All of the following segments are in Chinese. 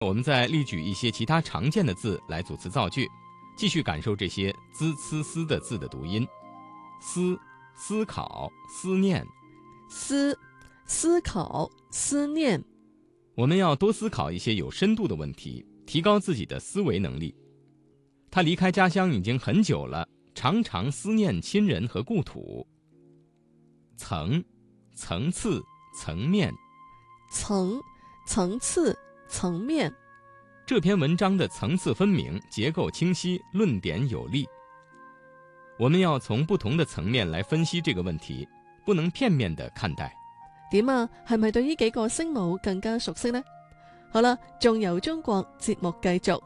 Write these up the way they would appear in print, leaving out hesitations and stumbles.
我们再例举一些其他常见的字来组词造句，继续感受这些滋、呲、丝的字的读音。思、思考、思念。 思考、思念。 我们要多思考一些有深度的问题，提高自己的思维能力。他离开家乡已经很久了，常常思念亲人和故土。层、层次、层面。 层次、层面。 这篇文章的层次分明，结构清晰，论点有力。我們要從不同的層面來分析這個問題，不能片面地看待。 點啊？係咪對呢幾個聲母更加熟悉呢？好啦，仲由中國節目繼續。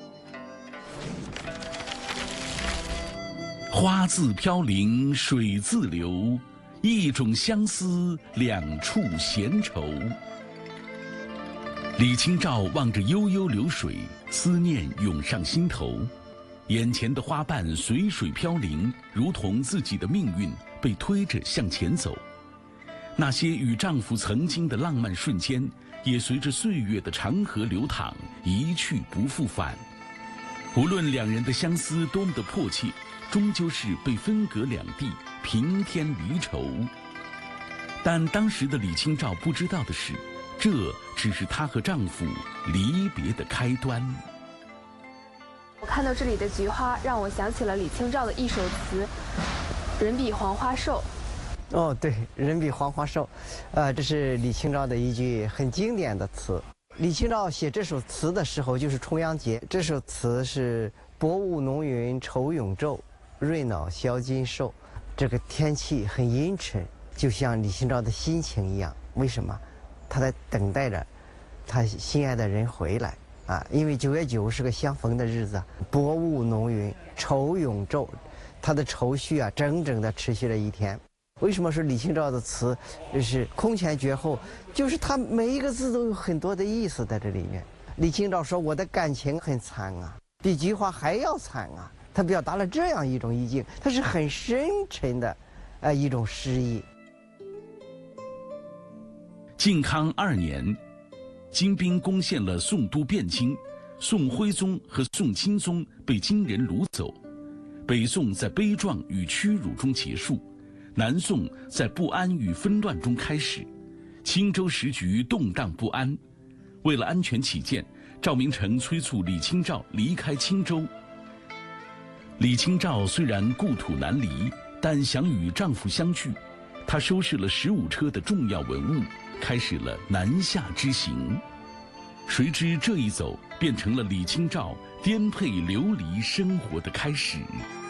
花自飄零水自流，一種相思兩處閒愁。李清照望着悠悠流水，思念湧上心頭。眼前的花瓣隨水飄零，如同自己的命運被推着向前走。那些與丈夫曾經的浪漫瞬間，也隨着歲月的長河流淌，一去不復返。無論兩人的相思多麼的迫切，終究是被分隔兩地，平添離愁。但當時的李清照不知道的是，這只是她和丈夫離別的開端。 我看到這裡的菊花，讓我想起了李清照的一首詞《人比黃花瘦》。 哦，對，人比黃花瘦，這是李清照的一句很經典的詞。李清照寫這首詞的時候就是重陽節，這首詞是薄霧濃雲愁永晝，瑞腦銷金獸。這個天氣很陰沉，就像李清照的心情一樣。為什麼？她在等待着她心愛的人回來啊！因為9月9是個相逢的日子，薄霧濃雲愁永晝，她的愁緒啊，整整的持續了一天。為什麼說李清照的詞是空前絕後？就是她每一個字都有很多的意思在這裡面。李清照說：“我的感情很慘啊，比菊花還要慘啊。”她表達了這樣一種意境，它是很深沉的，一種詩意。 靖康2年，金兵攻陷了宋都汴京，宋徽宗和宋钦宗被金人掳走，北宋在悲壯與屈辱中結束。南宋在不安與紛亂中開始，青州時局動盪不安。為了安全起見，趙明誠催促李清照離開青州。李清照雖然故土難離，但想與丈夫相聚。她收拾了15車的重要文物，開始了南下之行。誰知這一走，變成了李清照顛沛流離生活的開始。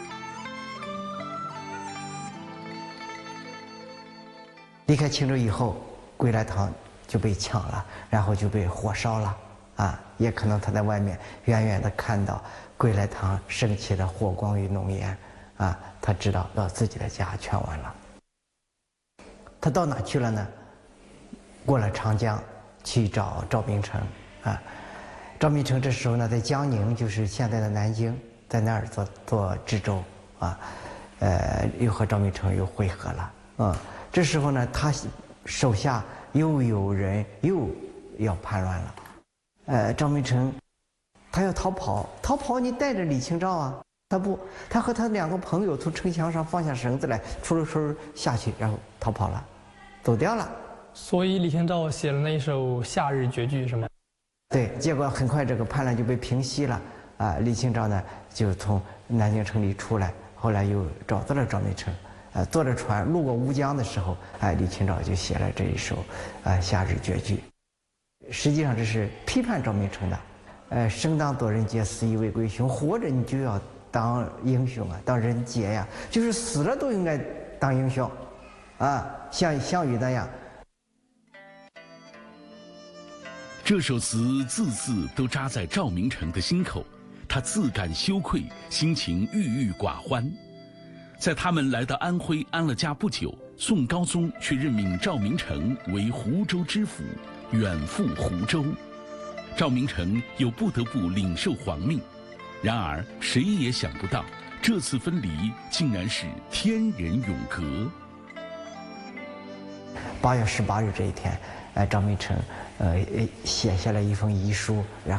離開青州以後，歸來堂就被搶了，然後就被火燒了啊！也可能他在外面遠遠地看到歸來堂升起的火光與濃煙啊，他知道到自己的家全完了。他到哪去了呢？過了長江去找趙明誠啊。趙明誠這時候呢，在江寧，就是現在的南京，在那兒做知州啊，又和趙明誠又會合了啊。這時候呢，他手下又有人又要叛亂了，趙明誠他要逃跑你帶着李清照啊，他不，他和他2個朋友從城牆上放下繩子來，出了村下去，然後逃跑了，走掉了。 所以李清照寫了那一首《夏日絕句》是嗎？ 對，結果很快這個叛亂就被平息了啊。李清照呢就從南京城裡出來，後來又找到了趙明誠。坐着船路過烏江的時候，李清照就寫了這一首夏日絕句。實際上這是批判趙明誠的，生當作人傑，死亦為歸雄。活着你就要當英雄啊，當人傑呀，就是死了都應該當英雄，啊，像項羽那樣。 這首詞字字都扎在趙明誠的心口，他自感羞愧，心情鬱鬱寡歡。在他們來到安徽安了家不久，宋高宗卻任命趙明誠為湖州知府，遠赴湖州。趙明誠又不得不領受皇命。然而誰也想不到，這次分離竟然是天人永隔。 8月18日這一天，趙明誠写下了一封遗书，然后。